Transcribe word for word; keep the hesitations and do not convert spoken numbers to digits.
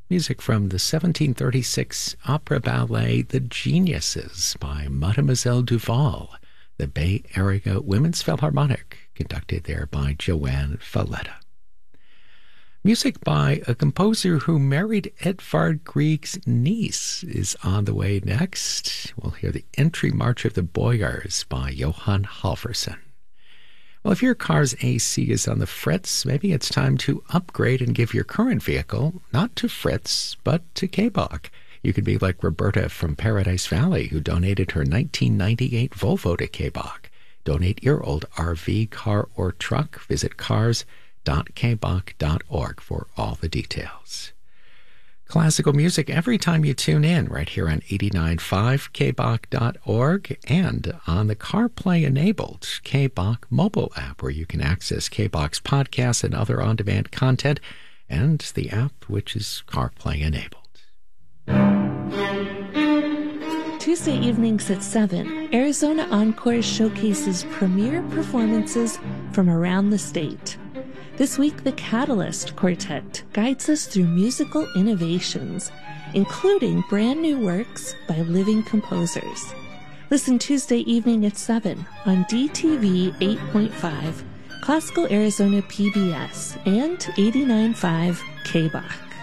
Music from the seventeen thirty-six opera ballet The Geniuses by Mademoiselle Duval, the Bay Area Women's Philharmonic, conducted there by Joanne Falletta. Music by a composer who married Edvard Grieg's niece is on the way next. We'll hear the Entry March of the Boyars by Johann Halvorsen. Well, if your car's A C is on the fritz, maybe it's time to upgrade and give your current vehicle not to Fritz, but to K-Bach. You could be like Roberta from Paradise Valley, who donated her nineteen ninety-eight Volvo to K-Bach. Donate your old R V, car, or truck. Visit cars dot k bach dot org for all the details. Classical music every time you tune in, right here on eighty-nine point five k bach dot org and on the CarPlay-enabled K-Bach mobile app, where you can access K-Bach's podcasts and other on-demand content, and the app which is CarPlay-enabled. Tuesday evenings at seven, Arizona Encore showcases premier performances from around the state. This week, the Catalyst Quartet guides us through musical innovations, including brand new works by living composers. Listen Tuesday evening at seven on D T V eight point five, Classical Arizona P B S, and eighty-nine point five K-Bach.